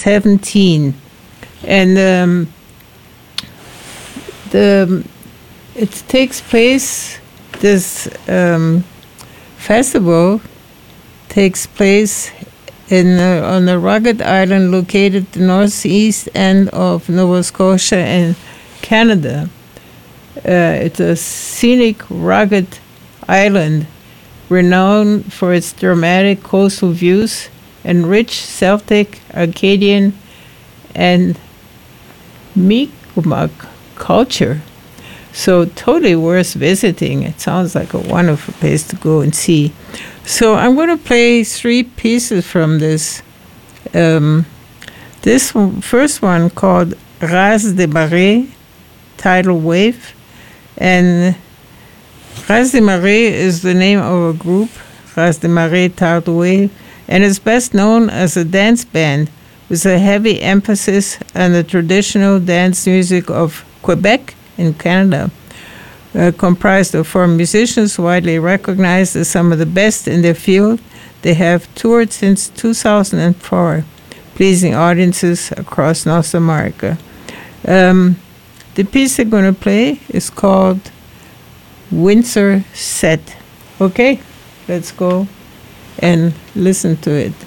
17. And it takes place, this festival takes place on a rugged island located at the northeast end of Nova Scotia and Canada. It's a scenic, rugged island renowned for its dramatic coastal views and rich Celtic, Acadian, and Mi'kmaq culture. So totally worth visiting. It sounds like a wonderful place to go and see. So I'm going to play 3 pieces from this. First one called Raz de Marée, tidal wave. And Raz de Marée is the name of a group, Raz de Marée tidal wave, and is best known as a dance band with a heavy emphasis on the traditional dance music of Quebec in Canada. Comprised of 4 musicians widely recognized as some of the best in their field. They have toured since 2004, pleasing audiences across North America. The piece they're going to play is called Windsor Set. Okay, let's go and listen to it.